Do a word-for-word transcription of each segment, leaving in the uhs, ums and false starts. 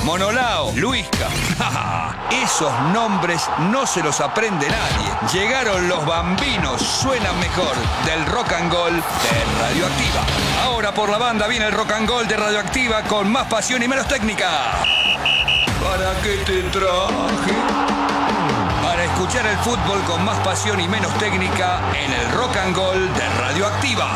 Monolao, Luisca. Esos nombres no se los aprende nadie. Llegaron los bambinos, suenan mejor, del Rock and Gold de Radioactiva. Ahora por la banda viene el Rock and Gold de Radioactiva con más pasión y menos técnica. ¿Para qué te traje? Para escuchar el fútbol con más pasión y menos técnica en el Rock and Gold de Radioactiva.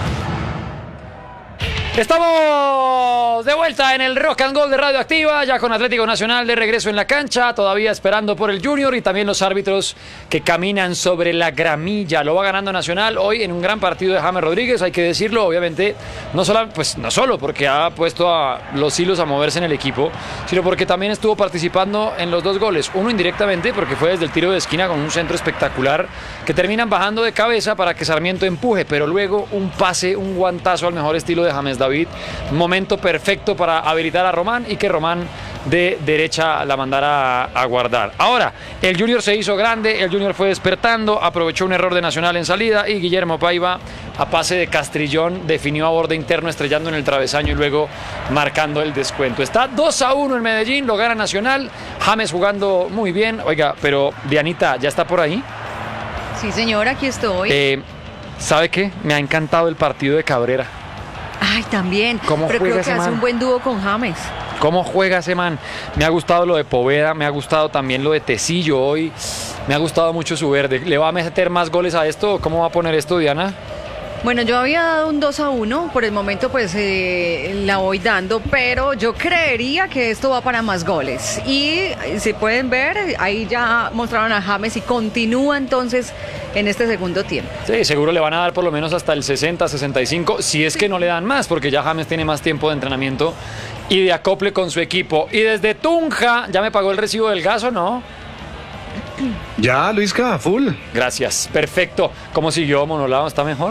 Estamos de vuelta en el Rock and Gold de Radioactiva, ya con Atlético Nacional de regreso en la cancha, todavía esperando por el Junior y también los árbitros que caminan sobre la gramilla. Lo va ganando Nacional hoy en un gran partido de James Rodríguez, hay que decirlo, obviamente, no solo, pues, no solo porque ha puesto a los hilos a moverse en el equipo, sino porque también estuvo participando en los dos goles. Uno indirectamente porque fue desde el tiro de esquina con un centro espectacular que terminan bajando de cabeza para que Sarmiento empuje, pero luego un pase, un guantazo al mejor estilo de James David. David, momento perfecto para habilitar a Román y que Román de derecha la mandara a, a guardar. Ahora, el Junior se hizo grande, el Junior fue despertando, aprovechó un error de Nacional en salida y Guillermo Paiva, a pase de Castrillón, definió a borde interno estrellando en el travesaño y luego marcando el descuento. Está dos a uno en Medellín, lo gana Nacional, James jugando muy bien. Oiga, pero Dianita, ¿ya está por ahí? Sí, señor, aquí estoy. Eh, ¿Sabe qué? Me ha encantado el partido de Cabrera. Ay, también. ¿Cómo Pero juega creo que ese hace man? un buen dúo con James. ¿Cómo juega ese man? Me ha gustado lo de Poveda, me ha gustado también lo de Tecillo hoy. Me ha gustado mucho su verde. ¿Le va a meter más goles a esto? ¿Cómo va a poner esto, Diana? Bueno, yo había dado un dos a uno, por el momento pues eh, la voy dando, pero yo creería que esto va para más goles. Y si pueden ver, ahí ya mostraron a James y continúa entonces en este segundo tiempo. Sí, seguro le van a dar por lo menos hasta el sesenta, sesenta y cinco, si es que no le dan más, porque ya James tiene más tiempo de entrenamiento y de acople con su equipo. Y desde Tunja, ¿ya me pagó el recibo del gas o no? Ya, Luisca, full. Gracias, perfecto. ¿Cómo siguió Monolao? ¿Está mejor?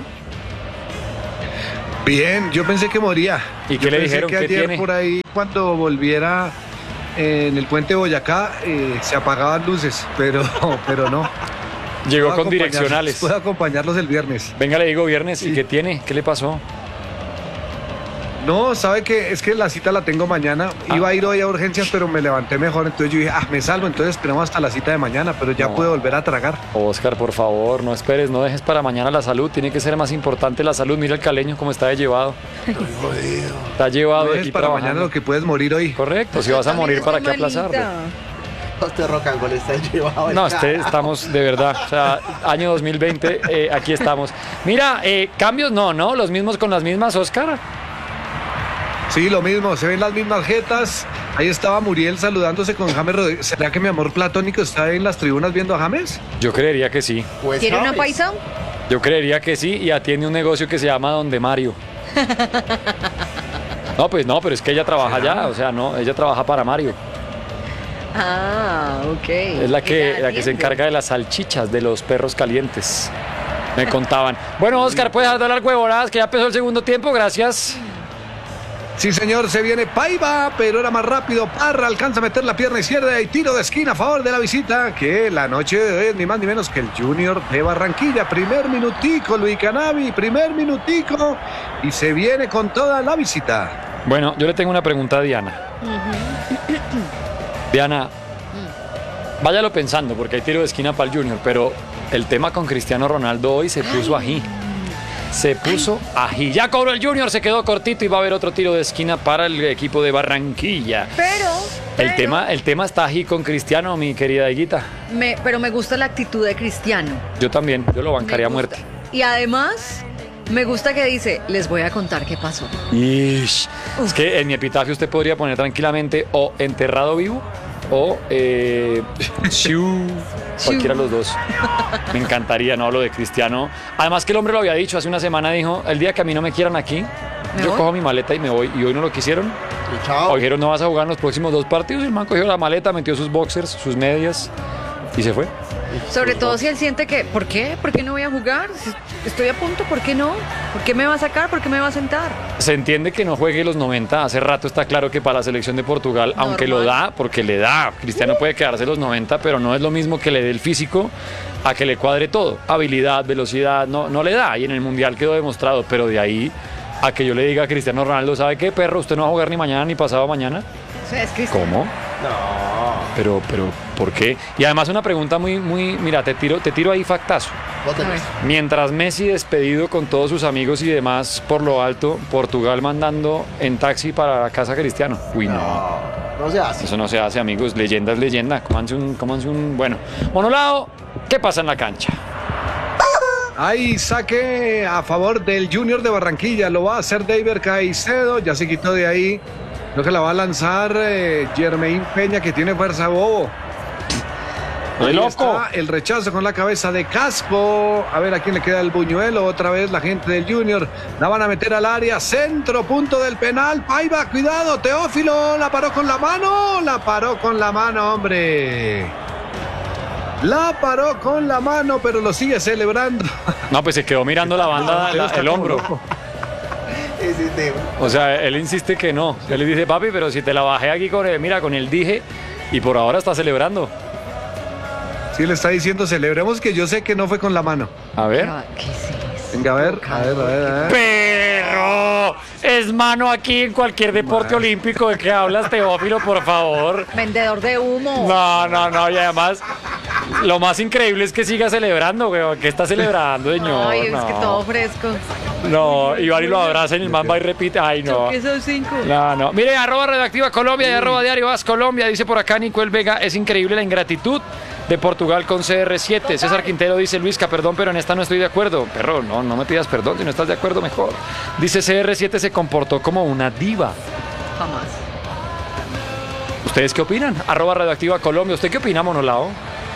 Bien, yo pensé que moría. ¿Y qué Yo le pensé dijeron? que ¿Qué ayer tiene? por ahí, cuando volviera eh, en el puente Boyacá, eh, se apagaban luces, pero, pero no. Llegó Puedo con acompañarlos- direccionales. Puedo acompañarlos el viernes. Venga, le digo viernes. ¿Y Sí. qué tiene? ¿Qué le pasó? No, sabe que es que la cita la tengo mañana. Ah. Iba a ir hoy a urgencias, pero me levanté mejor. Entonces yo dije, ah, me salvo. Entonces esperemos hasta la cita de mañana, pero ya No. puedo volver a tragar. Oscar, por favor, no esperes, no dejes para mañana la salud. Tiene que ser más importante la salud. Mira el caleño cómo está de llevado. Está llevado No de es aquí para trabajando. mañana lo que puedes morir hoy. Correcto, si vas a morir, ¿para qué aplazarlo? Este rock and roll está llevado. No, este, estamos de verdad, o sea, año dos mil veinte, eh, aquí estamos. Mira, eh, cambios no, ¿no? Los mismos con las mismas, Oscar. Sí, lo mismo, se ven las mismas jetas. Ahí estaba Muriel saludándose con James Rodríguez. ¿Será que mi amor platónico está en las tribunas viendo a James? Yo creería que sí, Pues, ¿Quiere una ¿sabes? paisa? yo creería que sí y atiende un negocio que se llama Donde Mario. No, pues no, pero es que ella trabaja allá, o sea, no, ella trabaja para Mario. Ah, ok. Es la que, Ella la que se atiende. encarga de las salchichas de los perros calientes. Me contaban. Bueno, Oscar, puedes dejar de hablar huevonadas, que ya empezó el segundo tiempo, gracias. Sí, señor, se viene Paiva, pero era más rápido. Parra alcanza a meter la pierna izquierda y tiro de esquina a favor de la visita, que la noche de hoy es ni más ni menos que el Junior de Barranquilla. Primer minutico, Luis Canavi, primer minutico, y se viene con toda la visita. Bueno, yo le tengo una pregunta a Diana. Diana, váyalo pensando, porque hay tiro de esquina para el Junior, pero el tema con Cristiano Ronaldo hoy se puso ají. Se puso ají. Ya cobró el Junior, se quedó cortito y va a haber otro tiro de esquina para el equipo de Barranquilla. Pero, El pero tema, el tema está ají con Cristiano, mi querida Higuita. me, pero me gusta la actitud de Cristiano. Yo también, yo lo bancaría a Me muerte. gusta. Y además, me gusta que dice, les voy a contar qué pasó. Ish. Es que en mi epitafio usted podría poner tranquilamente o enterrado vivo o eh, shiu, cualquiera de los dos. Me encantaría, ¿no? Lo de Cristiano. Además que el hombre lo había dicho hace una semana, dijo, el día que a mí no me quieran aquí, ¿Me yo voy? cojo mi maleta y me voy. Y hoy no lo quisieron. Y chao. Hoy dijeron, no vas a jugar en los próximos dos partidos. Y el man cogió la maleta, metió sus boxers, sus medias y se fue. Sobre todo si él siente que, ¿por qué? ¿Por qué no voy a jugar? Si estoy a punto, ¿por qué no? ¿Por qué me va a sacar? ¿Por qué me va a sentar? Se entiende que no juegue los noventa. Hace rato está claro que para la selección de Portugal, Normal. aunque lo da, porque le da. Cristiano puede quedarse los noventa, pero no es lo mismo que le dé el físico a que le cuadre todo. Habilidad, velocidad, no, no le da. Y en el Mundial quedó demostrado, pero de ahí a que yo le diga a Cristiano Ronaldo, ¿sabe qué, perro? Usted no va a jugar ni mañana ni pasado mañana. sea, es Cristiano. ¿Cómo? No. Pero, pero, ¿por qué? Y además una pregunta muy, muy, mira, te tiro, te tiro ahí factazo. Bótelos. A ver. Mientras Messi despedido con todos sus amigos y demás por lo alto, Portugal mandando en taxi para la casa de Cristiano. Uy, no. No, no se hace. Eso no se hace, amigos. Leyenda es leyenda. Cómanse un, cómanse un... Bueno, Monolao, ¿qué pasa en la cancha? Hay saque a favor del Junior de Barranquilla. Lo va a hacer David Caicedo. Ya se quitó de ahí. Creo que la va a lanzar eh, Jermaine Peña, que tiene fuerza bobo. ¡Qué Ahí loco! está el rechazo con la cabeza de Casco. A ver a quién le queda el buñuelo. Otra vez la gente del Junior. La van a meter al área. Centro, punto del penal. Paiva, cuidado. Teófilo la paró con la mano. La paró con la mano, hombre. La paró con la mano, pero lo sigue celebrando. No, pues se quedó mirando la banda, la- el hombro. Ese tema. O sea, él insiste que no. Él le dice, papi, pero si te la bajé aquí con el, mira, con el dije, y por ahora está celebrando. Sí, le está diciendo, celebremos que yo sé que no fue con la mano. A ver. Ah, ¿qué es eso? Venga, a ver, a ver, a ver, a ver. Pero es mano aquí en cualquier deporte olímpico. ¿De qué hablas, Teófilo, por favor? Vendedor de humo. No, no, no, y además lo más increíble es que siga celebrando, weón. ¿Qué está celebrando, señor? Ay, es no. que todo fresco. No, y van y lo abrazan y el man va y repite. Ay, no. ¿Qué son cinco? No, no. Mire, arroba Redactiva Colombia y arroba Diario As Colombia. Dice por acá Nico El Vega, es increíble la ingratitud de Portugal con C R siete. César Quintero dice, Luisca, perdón, pero en esta no estoy de acuerdo. Perro, no, no me pidas perdón, si no estás de acuerdo, mejor. Dice C R siete se comportó como una diva. Jamás. ¿Ustedes qué opinan? Arroba Redactiva Colombia. ¿Usted qué opina, Monolao?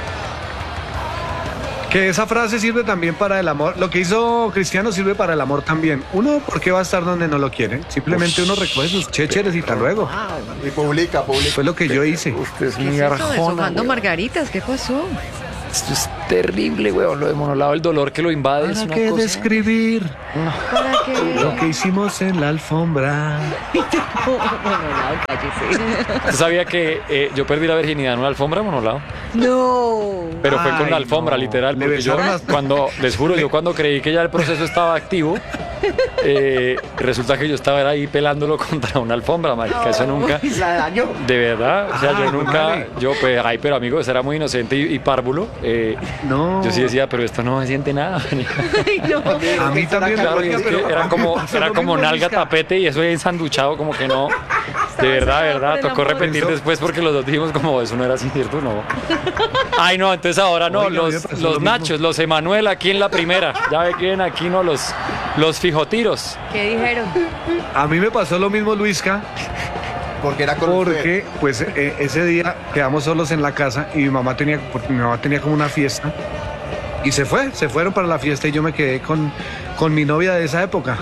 Que esa frase sirve también para el amor. Lo que hizo Cristiano sirve para el amor también. Uno, ¿por qué va a estar donde no lo quieren? Simplemente uno recoge sus chécheres y hasta luego. Y publica, publica. Fue lo que yo hice. Usted es ¿Qué muy es eso? arjona, Deshojando weón. margaritas, ¿qué pasó? Esto es terrible, weón. Lo de Monolao, el dolor que lo invade es ¿Para una qué cosa... describir ¿Para qué? lo que hicimos en la alfombra? Monolao, cállese. ¿Usted sabía que eh, yo perdí la virginidad en una alfombra, Monolao? No. Pero fue con Ay, la alfombra, no. literal. Le Porque yo, besaron las- cuando, les juro, yo cuando creí que ya el proceso estaba activo, eh, resulta que yo estaba ahí pelándolo contra una alfombra, marica. Eso nunca, La dañó. de verdad. O sea, Ay, yo nunca, vale. yo, pues, ay, pero amigo, ese era muy inocente y, y párvulo. eh, No. Yo sí decía, pero esto no se siente nada, marica. Ay, no. A mí también me Claro, y dolía, es que pero era como, pasó era lo como mismo, nalga, Luisca. tapete y eso ensanduchado, como que no. De verdad, de verdad. por el Tocó amor. repetir Eso- después porque los dos dijimos como eso no era así, ¿cierto? No. Ay, no, entonces ahora no, Oiga, a mí me los, pasó los lo mismo. nachos, los Emanuel aquí en la primera. Ya ve quién aquí, ¿no? Los, los fijotiros. ¿Qué dijeron? A mí me pasó lo mismo, Luisca, Porque era con usted. porque pues eh, ese día quedamos solos en la casa y mi mamá tenía, porque mi mamá tenía como una fiesta y se fue, se fueron para la fiesta y yo me quedé con, con mi novia de esa época.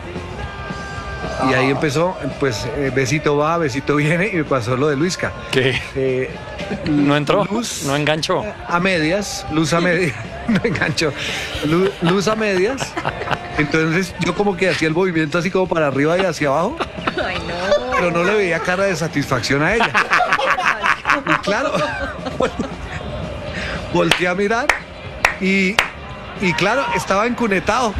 Y ahí empezó, pues, eh, besito va, besito viene, y me pasó lo de Luisca. Que Eh, no entró, luz no enganchó. a medias, luz a medias, no engancho, luz, luz a medias. Entonces yo como que hacía el movimiento así como para arriba y hacia abajo, Ay, no. pero no le veía cara de satisfacción a ella. Y claro, volteé a mirar y, y claro, estaba encunetado.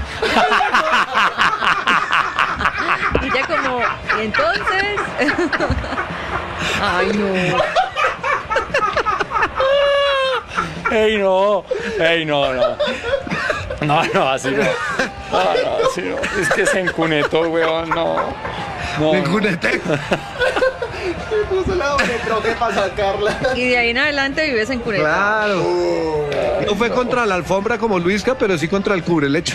Y ya como, ¿y entonces? Ay, no. ¡Ey, no! ¡Ey, no, no! No, no, así no. No, no, así no. Es que se encunetó, weón, no. No. Me encuneté. Me puso la doble para sacarla. Y de ahí en adelante vives en Cureta. Claro. No fue contra la alfombra como Luisca, pero sí contra el cubrelecho.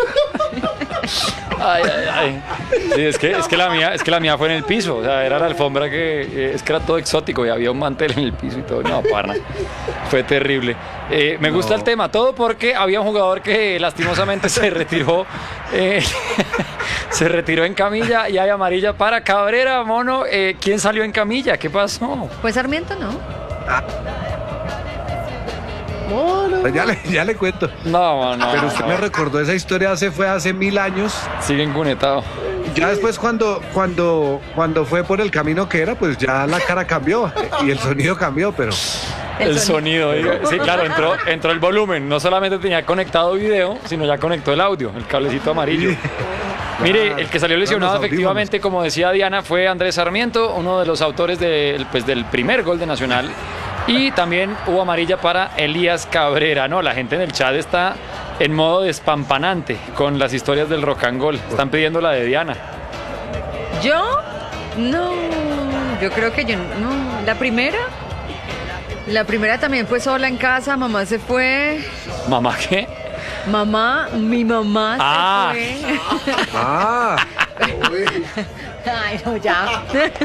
Ay, ay, ay. Sí, es que, es que la mía, es que la mía fue en el piso. O sea, era la alfombra que eh, es que era todo exótico y había un mantel en el piso y todo. No, parna. Fue terrible. Eh, me gusta el tema, todo porque había un jugador que lastimosamente se retiró. eh, se retiró en camilla y hay amarilla para Cabrera, Mono. Eh, ¿Quién salió en camilla? ¿Qué pasó? Pues Sarmiento no. Pues ya, le, ya le cuento. No, no. Pero usted no. me recordó esa historia, hace, fue hace mil años. Sigue encunetado. Ya después cuando, cuando, cuando fue por el camino que era, pues ya la cara cambió y el sonido cambió, pero El, sonido, oiga. Sí, claro, entró, entró el volumen. No solamente tenía conectado video, sino ya conectó el audio, el cablecito amarillo. Mire, el que salió lesionado los audífonos. efectivamente, como decía Diana, fue Andrés Sarmiento, uno de los autores de, pues, del primer gol de Nacional. Y también hubo amarilla para Elías Cabrera, ¿no? La gente en el chat está en modo despampanante con las historias del rock and roll. Están pidiendo la de Diana. ¿Yo? No, yo creo que yo no. ¿La primera? La primera también fue sola en casa, mamá se fue. ¿Mamá qué? Mamá, mi mamá se Ah. fue. Ah, Ay, no, ya.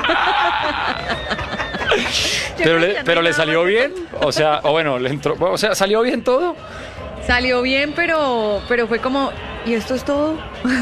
Yo Pero creo que le, ya no pero hay le nada salió más que bien, o sea, o bueno, le entró, o sea, ¿salió bien todo? Salió bien, pero, pero fue como, ¿y esto es todo?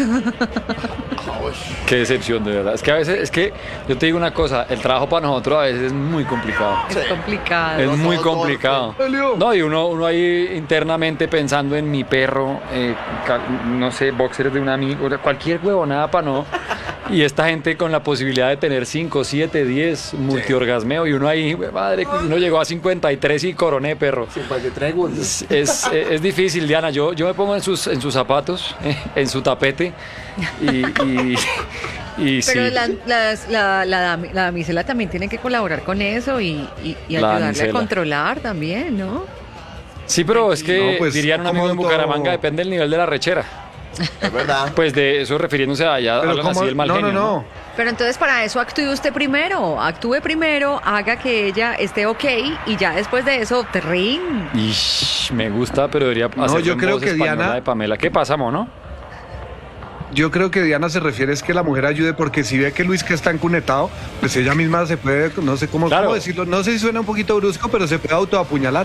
Qué decepción, de verdad. Es que a veces, es que yo te digo una cosa, el trabajo para nosotros a veces es muy complicado. Es complicado. Es No muy somos complicado. Elio. No, y uno, uno ahí internamente pensando en mi perro, eh, ca- no sé, boxers de un amigo, cualquier huevonada para no. Y esta gente con la posibilidad de tener cinco, siete, diez, multiorgasmeo, y uno ahí, "Jue madre, uno llegó a cincuenta y tres y coroné, perro. cincuenta y tres segundos. Es, es, es difícil, Diana. Yo, yo me pongo en sus, en sus zapatos, eh, en su tapete, y, y, y sí. Pero la, las- la, la, dami- la damisela también tiene que colaborar con eso y, y, y La ayudarle damisela. a controlar también, ¿no? Sí, pero es que No, pues, dirían un amigo en como Bucaramanga, todo- depende del nivel de la rechera. Es verdad. Pues de eso refiriéndose a allá, pero hablan así como, del mal no, no, genio, no. Pero entonces para eso actúe usted primero, actúe primero, haga que ella esté ok y ya después de eso, terrín. Ish, me gusta, pero debería No, hacerlo yo en creo voz que española Diana- de Pamela. ¿Qué pasa, mono? Yo creo que Diana se refiere es que la mujer ayude porque si ve que Luis que está encunetado, pues ella misma se puede, no sé cómo, Claro. cómo decirlo, no sé si suena un poquito brusco, pero se puede autoapuñalar.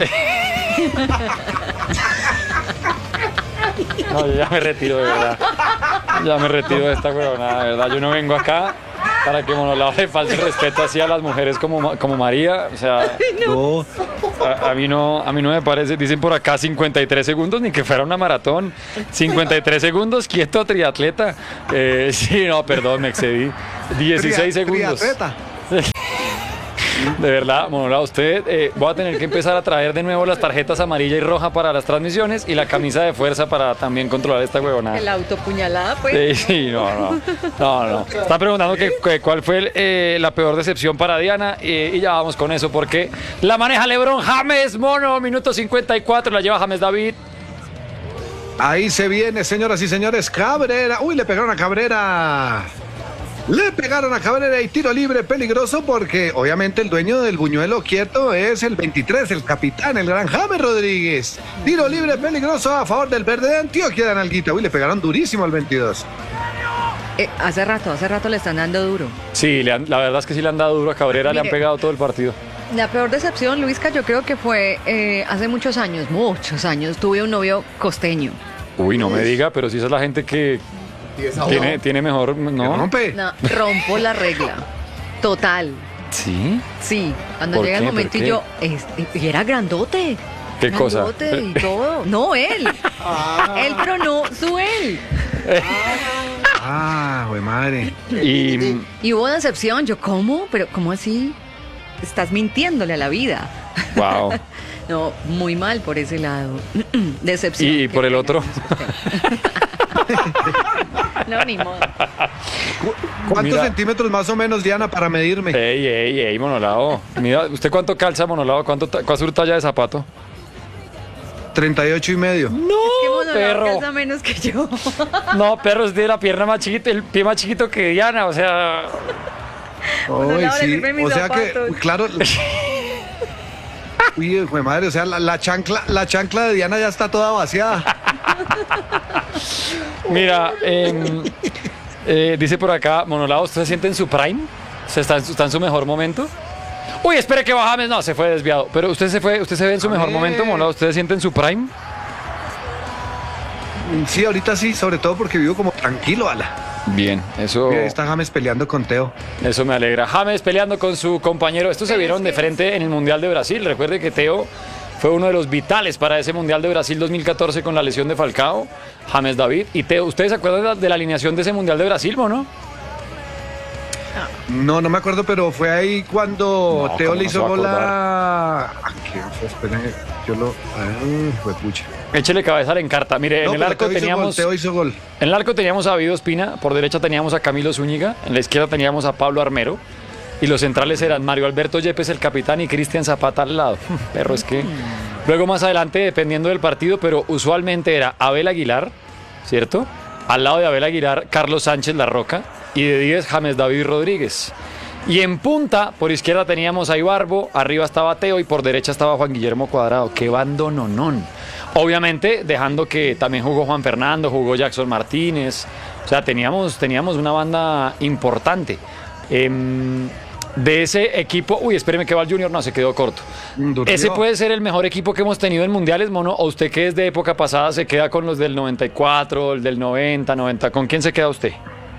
No, yo ya me retiro, de verdad. Ya me retiro de esta huevonada, de verdad. Yo no vengo acá para que Monolao le falte respeto así a las mujeres como, Ma- como María. O sea, No, a, a mí no, a mí no me parece. Dicen por acá cincuenta y tres segundos, ni que fuera una maratón. cincuenta y tres segundos, quieto, triatleta. Eh, sí, no, perdón, me excedí. dieciséis tria- segundos. triatleta. De verdad, Monolao, usted eh, voy a tener que empezar a traer de nuevo las tarjetas amarilla y roja para las transmisiones y la camisa de fuerza para también controlar esta huevonada. La autopuñalada, pues. Sí, sí, no, no, no, no. Está preguntando que, que cuál fue el, eh, la peor decepción para Diana eh, y ya vamos con eso porque la maneja LeBron James, mono, minuto cincuenta y cuatro, la lleva James David. Ahí se viene, señoras y señores, Cabrera. Uy, le pegaron a Cabrera. Le pegaron a Cabrera y tiro libre peligroso porque obviamente el dueño del buñuelo quieto es el veintitrés, el capitán, el gran James Rodríguez. Tiro libre peligroso a favor del verde de Antioquia de Analguita. Uy, le pegaron durísimo al veintidós. Eh, hace rato, hace rato le están dando duro. Sí, le han- la verdad es que sí le han dado duro a Cabrera, le han Mire. pegado todo el partido. La peor decepción, Luisca, yo creo que fue eh, hace muchos años, muchos años, tuve un novio costeño. Uy, no me diga, pero si esa es la gente que Y esa tiene, boda. tiene mejor, ¿Qué ¿no? rompe? No, rompo la regla. Total. Sí. Sí, cuando ¿Por llega el qué? momento ¿Por y qué? yo, es- y era grandote. ¿Qué cosa? Grandote y todo. No, él. Él, pero no su él. Ah, güey, madre. Y Y hubo decepción. Yo, ¿cómo? Pero, ¿cómo así? Estás mintiéndole a la vida. wow. No, muy mal por ese lado. Decepción. Y por Qué el pena, otro. No, ni modo. ¿Cuántos Mira. centímetros más o menos, Diana, para medirme? Ey, ey, ey, Monolao. Mira, ¿usted cuánto calza, Monolao? ¿Cuánto, ta- ¿Cuál es su talla de zapato? treinta y ocho y medio. No, Qué mono, perro. calza menos que yo. No, perro, es de la pierna más chiquita, el pie más chiquito que Diana, o sea. Ay, Laura, sí. sirve mis O sea que, zapatos. claro. Uy, güey, madre, o sea, la, la chancla, la chancla de Diana ya está toda vaciada. Mira, em, eh, dice por acá, Monolao, ¿usted se siente en su prime? ¿Se está, en su- está en su mejor momento? Uy, espere que va James. No, se fue desviado. Pero usted se fue, usted se ve en su mejor James. momento, Monolao. ¿Usted se siente en su prime? Sí, ahorita sí, sobre todo porque vivo como tranquilo, ala. Bien, eso, Mira, ahí está James peleando con Teo. eso me alegra. James peleando con su compañero. Estos se vieron de frente en el Mundial de Brasil. Recuerde que Teo fue uno de los vitales para ese Mundial de Brasil dos mil catorce con la lesión de Falcao, James David y Teo. ¿Ustedes se acuerdan de la, de la alineación de ese Mundial de Brasil, o no? No, no me acuerdo, pero fue ahí cuando No, Teo ¿cómo le no se hizo va a gol acordar? a... ¿A quién fue? Esperen, yo lo... Ah, fue pucha. Échele cabeza al Encarta. Mire, No, en el pero arco Teo hizo teníamos... gol, Teo hizo gol. En el arco teníamos a David Ospina, por derecha teníamos a Camilo Zúñiga, en la izquierda teníamos a Pablo Armero y los centrales eran Mario Alberto Yepes, el capitán, y Cristian Zapata al lado. Perro, es que... Luego más adelante, dependiendo del partido, pero usualmente era Abel Aguilar, ¿cierto? Al lado de Abel Aguilar, Carlos Sánchez La Roca y de diez, James David Rodríguez. Y en punta, por izquierda teníamos a Ibarbo, arriba estaba Teo y por derecha estaba Juan Guillermo Cuadrado. ¡Qué bandononón! Obviamente, dejando que también jugó Juan Fernando, jugó Jackson Martínez. O sea, teníamos, teníamos una banda importante. Eh, de ese equipo... Uy, espéreme que va el Junior. No, se quedó corto. Durmió. ¿Ese puede ser el mejor equipo que hemos tenido en mundiales, Mono? ¿O usted que es de época pasada se queda con los del noventa y cuatro, el del noventa, noventa? ¿Con quién se queda usted?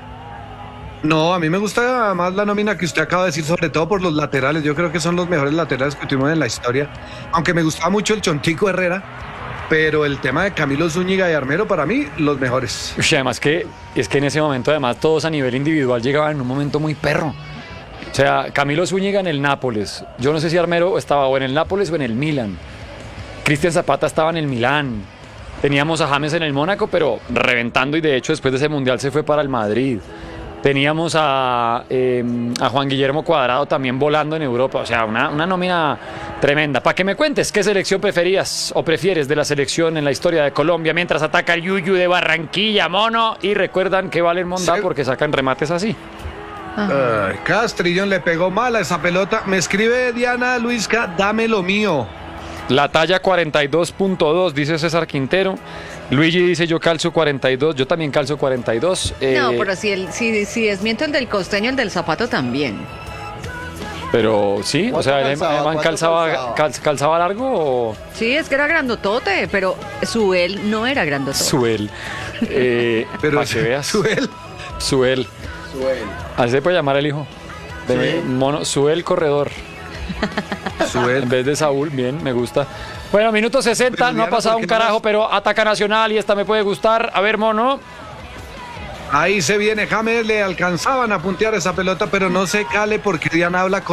No, a mí me gusta más la nómina que usted acaba de decir, sobre todo por los laterales. Yo creo que son los mejores laterales que tuvimos en la historia. Aunque me gustaba mucho el Chontico Herrera, pero el tema de Camilo Zúñiga y Armero, para mí, los mejores. Uy, además que es que en ese momento, además, todos a nivel individual llegaban en un momento muy perro. O sea, Camilo Zúñiga en el Nápoles. Yo no sé si Armero estaba o en el Nápoles o en el Milan. Cristian Zapata estaba en el Milán. Teníamos a James en el Mónaco, pero reventando, y de hecho después de ese mundial se fue para el Madrid. Teníamos a, eh, a Juan Guillermo Cuadrado también volando en Europa. O sea, una, una nómina tremenda. Para que me cuentes, ¿qué selección preferías o prefieres de la selección en la historia de Colombia mientras ataca el Yuyu de Barranquilla, Mono? Y recuerdan que valen Mondá Sí. porque sacan remates así. Ay, Castrillón le pegó mal a esa pelota. Me escribe Diana Luisca, dame lo mío. La talla cuarenta y dos punto dos, dice César Quintero. Luigi dice, yo calzo cuarenta y dos. Yo también calzo cuarenta y dos. No, Eh, pero si, el, si, si desmiento el del costeño, el del zapato también. Pero sí, o sea, ¿Cuánto ¿el calzaba? man ¿Cuánto calzaba, calzaba? cal- calzaba largo o Sí, es que era grandotote, pero Suel no era grandotote. Suel? Eh, Pero para que veas. Suel. Suel. Suel. Así se puede llamar el hijo. De Mono, Suel Corredor. En Suel. vez de Saúl, bien, me gusta. Bueno, minuto sesenta, Pero no ha Diana, pasado ¿por un qué no carajo, las- pero ataca Nacional y esta me puede gustar. A ver, Mono. Ahí se viene James, le alcanzaban a puntear esa pelota, pero no se cale porque Diana habla con